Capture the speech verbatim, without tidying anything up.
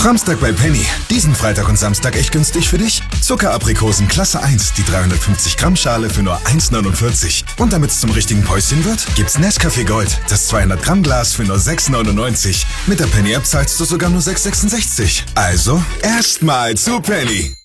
Samstag bei Penny. Diesen Freitag und Samstag echt günstig für dich. Zuckeraprikosen Klasse eins, die dreihundertfünfzig Gramm Schale für nur eins neunundvierzig. Und damit es zum richtigen Päuschen wird, gibt's Nescafé Gold, das zweihundert Gramm Glas für nur sechs neunundneunzig. Mit der Penny App zahlst du sogar nur sechs sechsundsechzig. Also, erstmal zu Penny.